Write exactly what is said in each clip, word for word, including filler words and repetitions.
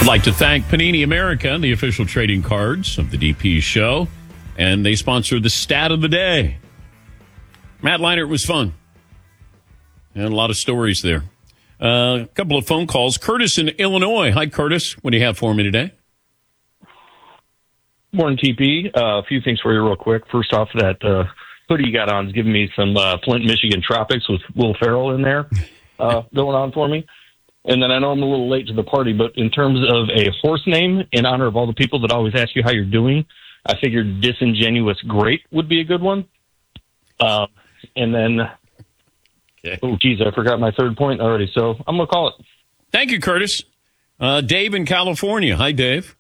I'd like to thank Panini America, the official trading cards of the D P show, and they sponsor the stat of the day. Matt Leinart was fun. And a lot of stories there. Uh, a couple of phone calls. Curtis in Illinois. Hi, Curtis. What do you have for me today? Morning, T P. Uh, a few things for you real quick. First off, that uh, hoodie you got on is giving me some uh, Flint, Michigan tropics with Will Ferrell in there uh, going on for me. And then I know I'm a little late to the party, but in terms of a horse name, in honor of all the people that always ask you how you're doing, I figured Disingenuous Great would be a good one. Uh, and then, okay. oh, geez, I forgot my third point already, so I'm going to call it. Thank you, Curtis. Uh, Dave in California. Hi, Dave.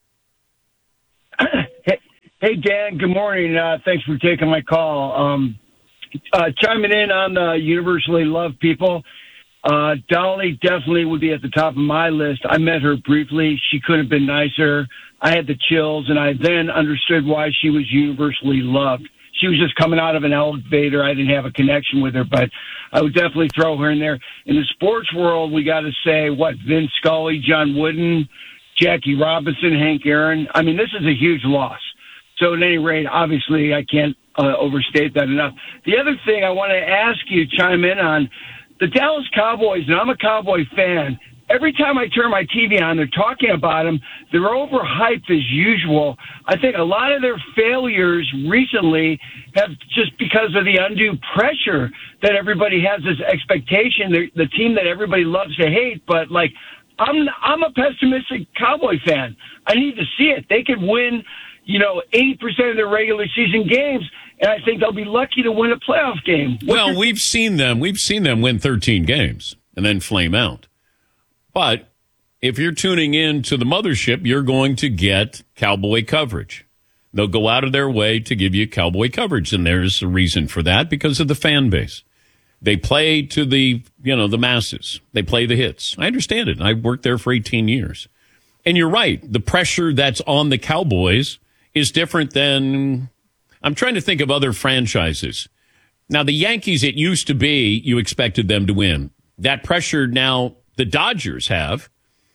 Hey, hey, Dan. Good morning. Uh, thanks for taking my call. Um, uh, chiming in on the universally loved people. Uh, Dolly definitely would be at the top of my list. I met her briefly. She couldn't have been nicer. I had the chills, and I then understood why she was universally loved. She was just coming out of an elevator. I didn't have a connection with her, but I would definitely throw her in there. In the sports world, we got to say, what, Vin Scully, John Wooden, Jackie Robinson, Hank Aaron. I mean, this is a huge loss. So at any rate, obviously, I can't uh, overstate that enough. The other thing I want to ask you to chime in on, the Dallas Cowboys, and I'm a Cowboy fan, every time I turn my T V on, they're talking about them. They're overhyped as usual. I think a lot of their failures recently have just because of the undue pressure that everybody has this expectation. They're the team that everybody loves to hate, but like, I'm I'm a pessimistic Cowboy fan. I need to see it. They could win, you know, eighty percent of their regular season games, and I think they'll be lucky to win a playoff game. What's well, your- we've seen them. We've seen them win thirteen games and then flame out. But if you're tuning in to the mothership, you're going to get Cowboy coverage. They'll go out of their way to give you Cowboy coverage, and there's a reason for that because of the fan base. They play to the, you know, the masses. They play the hits. I understand it. I worked there for eighteen years. And you're right. The pressure that's on the Cowboys is different than, I'm trying to think of other franchises. Now, the Yankees, it used to be you expected them to win. That pressure now the Dodgers have.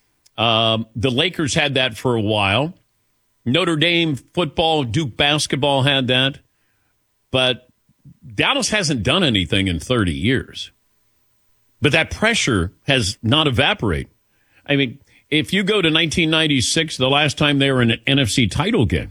Um, the Lakers had that for a while. Notre Dame football, Duke basketball had that. But Dallas hasn't done anything in thirty years. But that pressure has not evaporated. I mean, if you go to nineteen ninety-six, the last time they were in an N F C title game,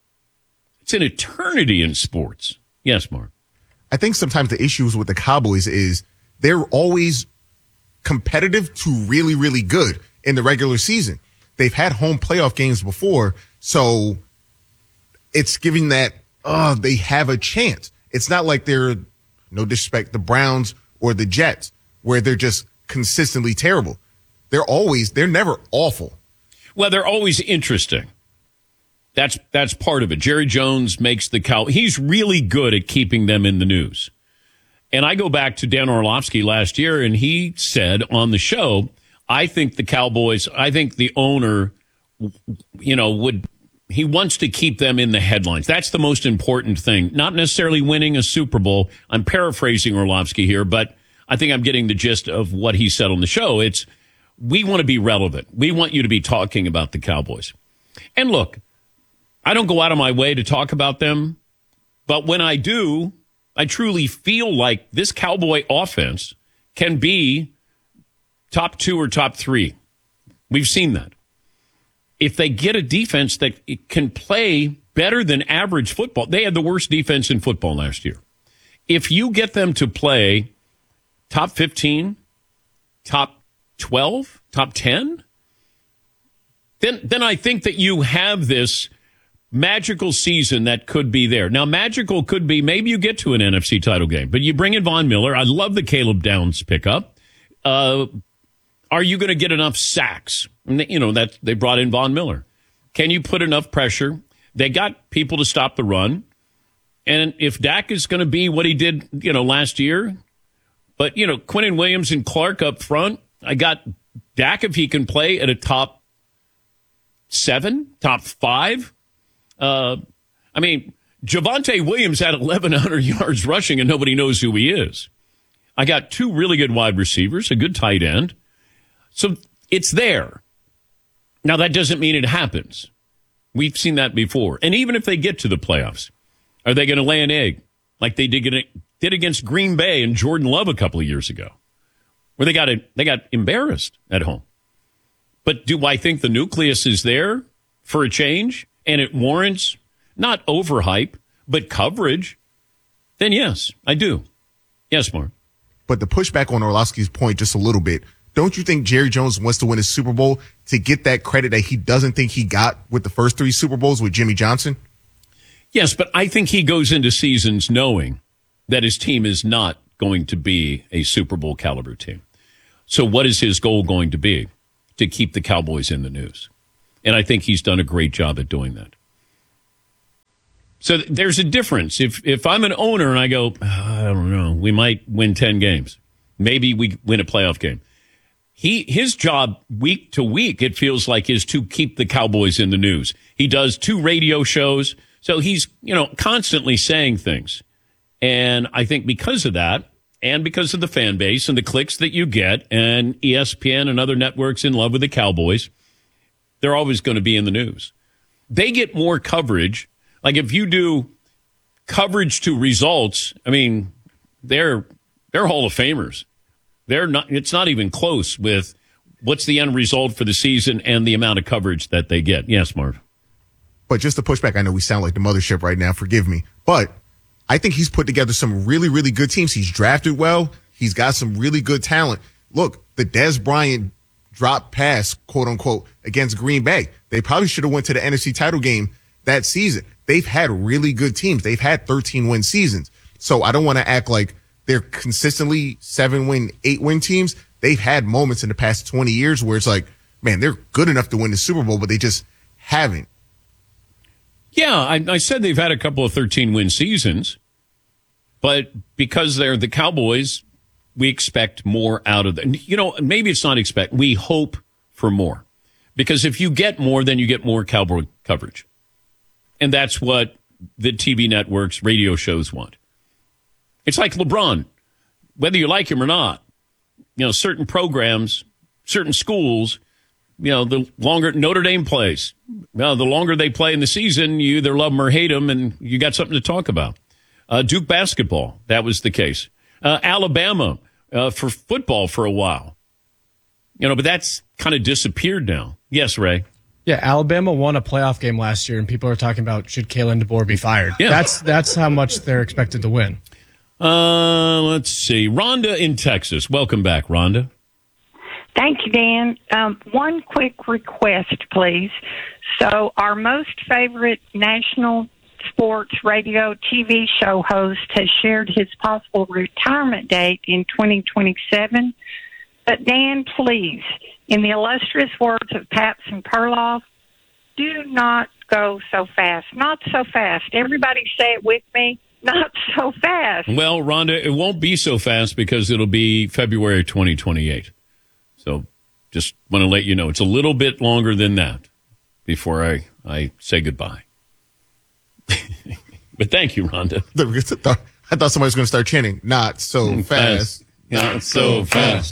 it's an eternity in sports. Yes, Mark. I think sometimes the issues with the Cowboys is they're always competitive to really, really good in the regular season. They've had home playoff games before, so it's giving that, oh, they have a chance. It's not like they're, no disrespect, the Browns or the Jets, where they're just consistently terrible. They're always, they're never awful. Well, they're always interesting. That's that's part of it. Jerry Jones makes the cow. He's really good at keeping them in the news. And I go back to Dan Orlovsky last year, and he said on the show, I think the Cowboys, I think the owner, you know, would, he wants to keep them in the headlines. That's the most important thing. Not necessarily winning a Super Bowl. I'm paraphrasing Orlovsky here, but I think I'm getting the gist of what he said on the show. It's, we want to be relevant. We want you to be talking about the Cowboys. And look, I don't go out of my way to talk about them, but when I do, I truly feel like this Cowboy offense can be top two or top three. We've seen that. If they get a defense that can play better than average football, they had the worst defense in football last year. If you get them to play top fifteen, top twelve, top ten, then then I think that you have this magical season that could be there. Now, magical could be maybe you get to an N F C title game, but you bring in Von Miller. I love the Caleb Downs pickup. Uh, are you going to get enough sacks? You know, that they brought in Von Miller. Can you put enough pressure? They got people to stop the run. And if Dak is going to be what he did, you know, last year, but, you know, Quinnen Williams and Clark up front, I got Dak if he can play at a top seven, top five. Uh, I mean, Javonte Williams had eleven hundred yards rushing and nobody knows who he is. I got two really good wide receivers, a good tight end. So it's there. Now, that doesn't mean it happens. We've seen that before. And even if they get to the playoffs, are they going to lay an egg like they did, did against Green Bay and Jordan Love a couple of years ago, where they got, a, they got embarrassed at home? But do I think the nucleus is there for a change and it warrants not overhype, but coverage? Then yes, I do. Yes, Mark. But the pushback on Orlovsky's point just a little bit, don't you think Jerry Jones wants to win a Super Bowl to get that credit that he doesn't think he got with the first three Super Bowls with Jimmy Johnson? Yes, but I think he goes into seasons knowing that his team is not going to be a Super Bowl caliber team. So what is his goal going to be? To keep the Cowboys in the news. And I think he's done a great job at doing that. So th- there's a difference. If if I'm an owner and I go, oh, I don't know, we might win ten games. Maybe we win a playoff game. He his job week to week, it feels like, is to keep the Cowboys in the news. He does two radio shows. So he's, you know, constantly saying things. And I think because of that, and because of the fan base and the clicks that you get, and E S P N and other networks in love with the Cowboys, they're always going to be in the news. They get more coverage. Like if you do coverage to results, I mean, they're they're Hall of Famers. They're not. It's not even close with what's the end result for the season and the amount of coverage that they get. Yes, Marv. But just to push back, I know we sound like the mothership right now. Forgive me, but I think he's put together some really, really good teams. He's drafted well. He's got some really good talent. Look, the Dez Bryant drop pass, quote unquote, against Green Bay. They probably should have went to the N F C title game that season. They've had really good teams. They've had thirteen win seasons. So I don't want to act like they're consistently seven win, eight win teams. They've had moments in the past twenty years where it's like, man, they're good enough to win the Super Bowl, but they just haven't. Yeah, I, I said they've had a couple of thirteen-win seasons, but because they're the Cowboys, we expect more out of them. You know, maybe it's not expect. We hope for more. Because if you get more, then you get more Cowboy coverage. And that's what the T V networks, radio shows want. It's like LeBron. Whether you like him or not, you know, certain programs, certain schools, you know, the longer Notre Dame plays, well, the longer they play in the season, you either love them or hate them, and you got something to talk about. Uh, Duke basketball, that was the case. Uh, Alabama uh, for football for a while. You know, but that's kind of disappeared now. Yes, Ray? Yeah, Alabama won a playoff game last year, and people are talking about, should Kalen DeBoer be fired? Yeah. That's, that's how much they're expected to win. Uh, let's see. Rhonda in Texas. Welcome back, Rhonda. Thank you, Dan. Um, one quick request, please. So our most favorite national sports radio T V show host has shared his possible retirement date in twenty twenty-seven. But, Dan, please, in the illustrious words of Pabst Perloff, do not go so fast. Not so fast. Everybody say it with me. Not so fast. Well, Rhonda, it won't be so fast because it'll be February twenty twenty-eight. So just want to let you know it's a little bit longer than that before I, I say goodbye. But thank you, Rhonda. I thought somebody was going to start chanting, not so fast. fast. Not so fast.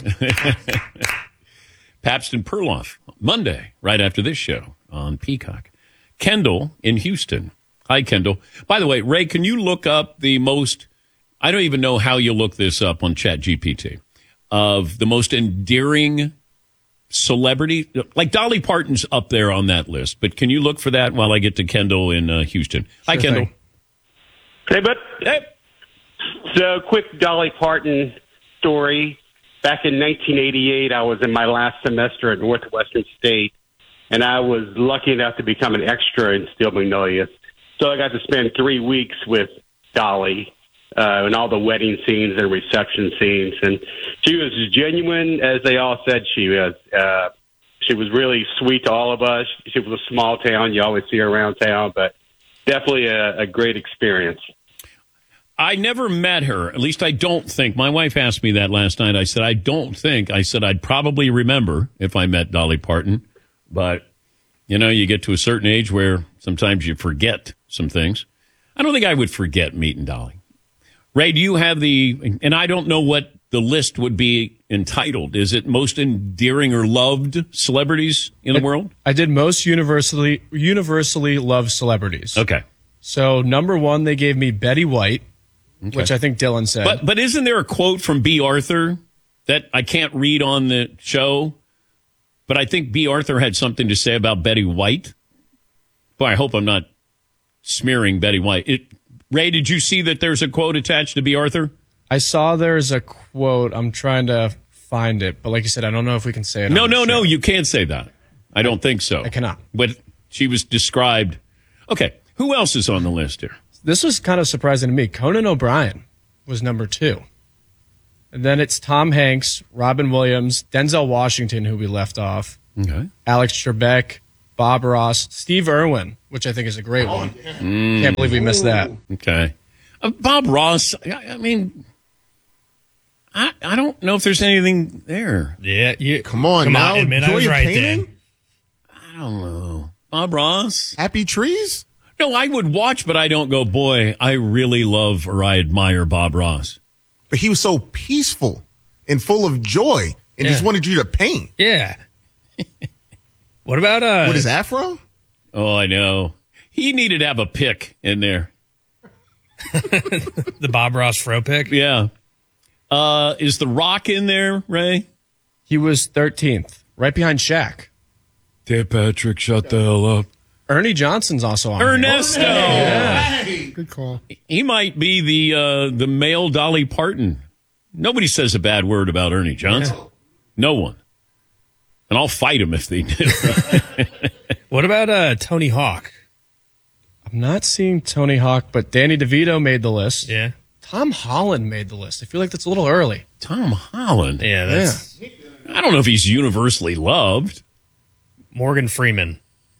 Pabst and Perloff, Monday, right after this show on Peacock. Kendall in Houston. Hi, Kendall. By the way, Ray, can you look up the most, I don't even know how you look this up on ChatGPT, of the most endearing celebrity? Like Dolly Parton's up there on that list, but can you look for that while I get to Kendall in uh, Houston? Sure Hi, Kendall. thing. Hey, bud. Hey. So, quick Dolly Parton story. Back in nineteen eighty-eight, I was in my last semester at Northwestern State, and I was lucky enough to become an extra in Steel Magnolias. So I got to spend three weeks with Dolly uh, and all the wedding scenes and reception scenes. And she was as genuine as they all said she was. Uh, she was really sweet to all of us. She was a small town. You always see her around town, but definitely a, a great experience. I never met her. At least I don't think. My wife asked me that last night. I said, I don't think. I said, I'd probably remember if I met Dolly Parton. But, you know, you get to a certain age where sometimes you forget some things. I don't think I would forget meeting Dolly. Ray, do you have the, and I don't know what the list would be entitled? Is it most endearing or loved celebrities in the I, world? I did most universally universally loved celebrities. Okay. So number one, they gave me Betty White, Okay. which I think Dylan said. But but isn't there a quote from B. Arthur that I can't read on the show? But I think B. Arthur had something to say about Betty White. Boy, I hope I'm not smearing Betty White. It, Ray, did you see that there's a quote attached to B. Arthur? I saw there's a quote. I'm trying to find it, but like you said, I don't know if we can say it. No, on the no, show. no. You can't say that. I don't think so. I cannot. But she was described. Okay, who else is on the list here? This was kind of surprising to me. Conan O'Brien was number two. And then it's Tom Hanks, Robin Williams, Denzel Washington, who we left off, Okay. Alex Trebek, Bob Ross, Steve Irwin, which I think is a great one. Mm. Can't believe we missed that. Okay. Uh, Bob Ross, I, I mean, I I don't know if there's anything there. Yeah, you, Come on come now. on, admit I was Joy right, Payton? Dan. I don't know. Bob Ross? Happy Trees? No, I would watch, but I don't go, boy, I really love or I admire Bob Ross. But he was so peaceful and full of joy and Yeah. just wanted you to paint. Yeah. What about uh? What is afro? Oh, I know. He needed to have a pick in there. the Bob Ross fro pick? Yeah. Uh, is The Rock in there, Ray? He was thirteenth, right behind Shaq. Dan Patrick, shut the hell up. Ernie Johnson's also on. Ernesto. Good call. He might be the uh, the male Dolly Parton. Nobody says a bad word about Ernie Johnson. No one. And I'll fight him if they do. What about uh Tony Hawk? I'm not seeing Tony Hawk, but Danny DeVito made the list. Yeah. Tom Holland made the list. I feel like that's a little early. Tom Holland. Yeah, that's I don't know if he's universally loved. Morgan Freeman.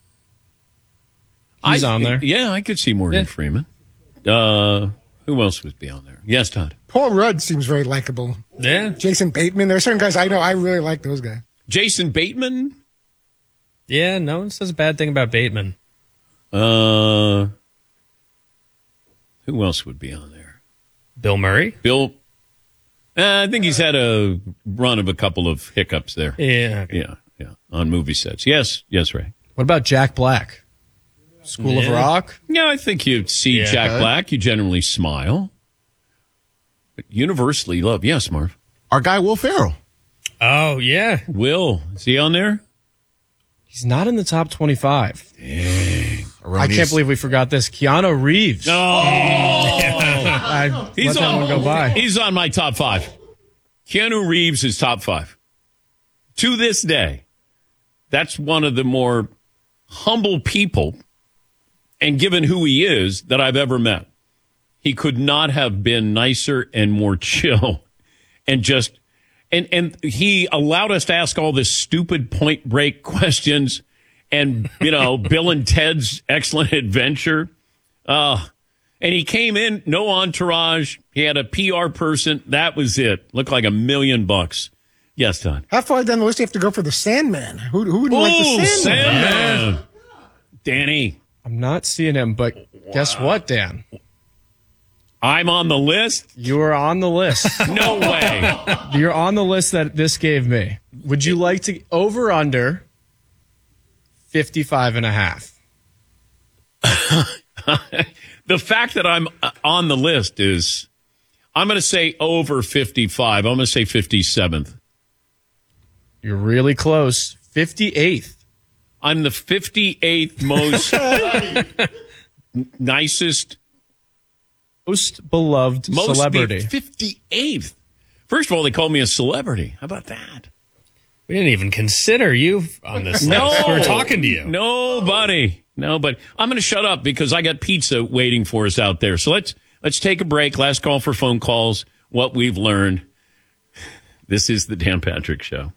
He's I, on there. Yeah, I could see Morgan Yeah. Freeman. Uh, who else would be on there? Yes, Todd. Paul Rudd seems very likable. Yeah. Jason Bateman. There are certain guys I know I really like those guys. Jason Bateman. Yeah, no one says a bad thing about Bateman. Uh, who else would be on there? Bill Murray? Bill. Uh, I think he's had a run of a couple of hiccups there. Yeah. okay. Yeah, yeah, on movie sets. Yes, yes, Ray. What about Jack Black? School of Yeah. Rock? Yeah, I think you see Yeah. Jack Black, you generally smile. But universally love. Yes, Marv. Our guy Will Ferrell. Oh, yeah. Will, is he on there? He's not in the top twenty-five. I Erroneous. can't believe we forgot this. Keanu Reeves. No. I He's let that on, one go by. He's on my top five. Keanu Reeves is top five. To this day, that's one of the more humble people, and given who he is, that I've ever met. He could not have been nicer and more chill and just and and he allowed us to ask all this stupid point break questions and, you know, Bill and Ted's Excellent Adventure. Uh, and he came in, no entourage. He had a P R person. That was it. Looked like a million bucks. Yes, Todd. How far down the list do you have to go for the Sandman? Who, who wouldn't like Oh, the Sandman? Sandman. Danny, I'm not seeing him, but guess what, Dan? I'm on the list? You are on the list. No way. You're on the list that this gave me. Would you like to over under fifty-five and a half? The fact that I'm on the list is, I'm going to say over fifty-five. I'm going to say fifty-seventh. You're really close. fifty-eighth. I'm the fifty-eighth most nicest, Most beloved most celebrity. fifty-eighth. First of all, they called me a celebrity. How about that? We didn't even consider you on this No. list. We were talking to you. Nobody. No, but I'm going to shut up because I got pizza waiting for us out there. So let's let's take a break. Last call for phone calls. What we've learned. This is the Dan Patrick Show.